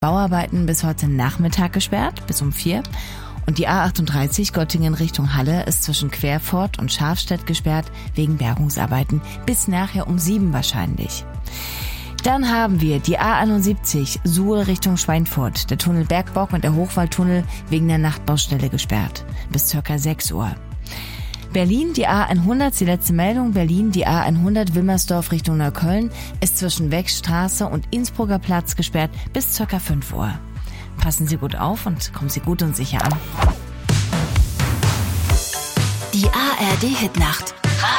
Bauarbeiten bis heute Nachmittag gesperrt, bis um 4. Und die A38 Göttingen Richtung Halle ist zwischen Querfurt und Schafstedt gesperrt wegen Bergungsarbeiten bis nachher um 7 wahrscheinlich. Dann haben wir die A71 Suhl Richtung Schweinfurt, der Tunnel Bergbock und der Hochwaldtunnel wegen der Nachtbaustelle gesperrt, bis ca. 6 Uhr. Berlin, die A100, die letzte Meldung, Berlin, die A100 Wilmersdorf Richtung Neukölln ist zwischen Wegstraße und Innsbrucker Platz gesperrt bis ca. 5 Uhr. Passen Sie gut auf und kommen Sie gut und sicher an. Die ARD Hitnacht.